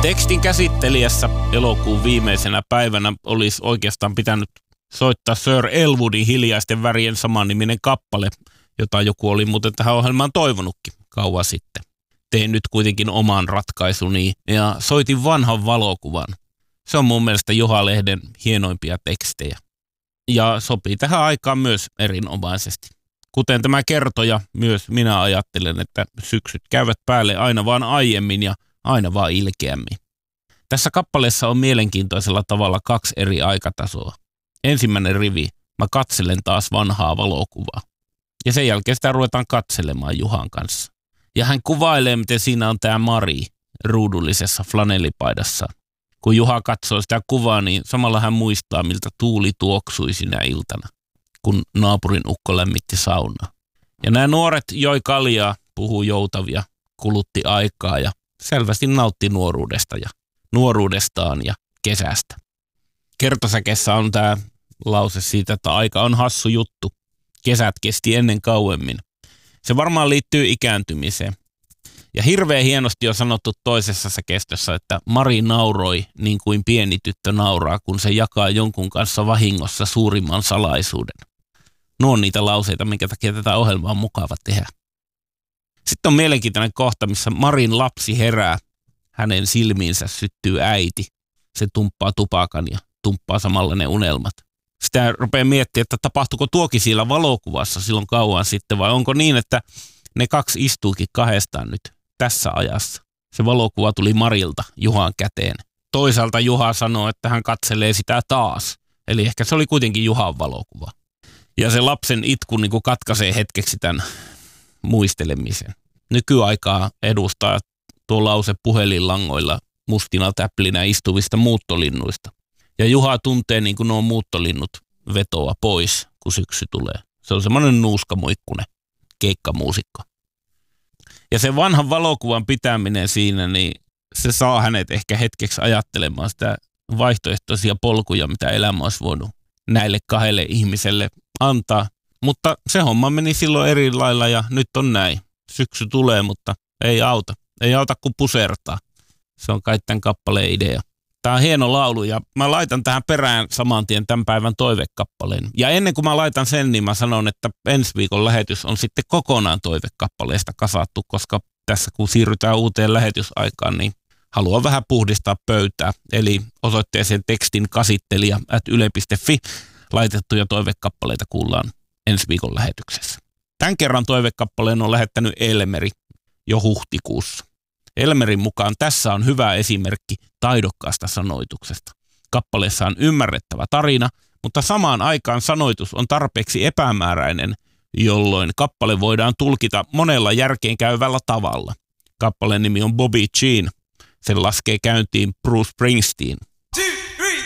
Tekstin käsittelijässä elokuun viimeisenä päivänä olisi oikeastaan pitänyt soittaa Sir Elwoodin Hiljaisten värien samanniminen kappale, jota joku oli muuten tähän ohjelmaan toivonutkin kauan sitten. Tein nyt kuitenkin oman ratkaisuni ja soitin vanhan valokuvan. Se on mun mielestä Juha Lehden hienoimpia tekstejä. Ja sopii tähän aikaan myös erinomaisesti. Kuten tämä kertoja, myös minä ajattelen, että syksyt käyvät päälle aina vaan aiemmin ja aina vaan ilkeämmin. Tässä kappaleessa on mielenkiintoisella tavalla kaksi eri aikatasoa. Ensimmäinen rivi, mä katselen taas vanhaa valokuvaa. Ja sen jälkeen sitä ruvetaan katselemaan Juhan kanssa. Ja hän kuvailee, miten siinä on tämä Mari ruudullisessa flanellipaidassa. Kun Juha katsoo sitä kuvaa, niin samalla hän muistaa, miltä tuuli tuoksui sinä iltana, kun naapurin ukko lämmitti saunaa. Ja nämä nuoret joi kaljaa, puhuu joutavia, kulutti aikaa ja selvästi nautti nuoruudestaan ja kesästä. Kertosäkeessä on tämä lause siitä, että aika on hassu juttu. Kesät kesti ennen kauemmin. Se varmaan liittyy ikääntymiseen. Ja hirveän hienosti on sanottu toisessa säkeistössä, että Mari nauroi niin kuin pieni tyttö nauraa, kun se jakaa jonkun kanssa vahingossa suurimman salaisuuden. Nuo on niitä lauseita, minkä takia tätä ohjelmaa on mukava tehdä. Sitten on mielenkiintoinen kohta, missä Marin lapsi herää. Hänen silmiinsä syttyy äiti. Se tumppaa tupakan ja tumppaa samalla ne unelmat. Sitä rupeaa miettimään, että tapahtuiko tuokin siellä valokuvassa silloin kauan sitten, vai onko niin, että ne kaksi istuukin kahdestaan nyt tässä ajassa. Se valokuva tuli Marilta Juhan käteen. Toisaalta Juha sanoo, että hän katselee sitä taas. Eli ehkä se oli kuitenkin Juhan valokuva. Ja se lapsen itku niin kuin katkaisee hetkeksi tämän muistelemisen. Nykyaikaa edustaa tuo lause puhelinlangoilla mustina täplinä istuvista muuttolinnuista. Ja Juha tuntee niin kuin nuo muuttolinnut vetoa pois, kun syksy tulee. Se on semmoinen nuuskamuikkunen keikkamuusikko. Ja se vanhan valokuvan pitäminen siinä, niin se saa hänet ehkä hetkeksi ajattelemaan sitä vaihtoehtoisia polkuja, mitä elämä olisi voinut näille kahdelle ihmiselle antaa. Mutta se homma meni silloin eri lailla ja nyt on näin. Syksy tulee, mutta ei auta. Ei auta kuin pusertaa. Se on kai tämän kappaleen idea. Tämä on hieno laulu ja mä laitan tähän perään saman tien tämän päivän toivekappaleen. Ja ennen kuin mä laitan sen, niin mä sanon, että ensi viikon lähetys on sitten kokonaan toivekappaleesta kasattu, koska tässä kun siirrytään uuteen lähetysaikaan, niin haluan vähän puhdistaa pöytää. Eli osoitteeseen tekstin kasittelija@yle.fi laitettuja toivekappaleita kuullaan ensi viikon lähetyksessä. Tämän kerran toivekappaleen on lähettänyt Elmeri jo huhtikuussa. Elmerin mukaan tässä on hyvä esimerkki taidokkaasta sanoituksesta. Kappaleessa on ymmärrettävä tarina, mutta samaan aikaan sanoitus on tarpeeksi epämääräinen, jolloin kappale voidaan tulkita monella järkeenkäyvällä tavalla. Kappaleen nimi on Bobby Jean. Sen laskee käyntiin Bruce Springsteen.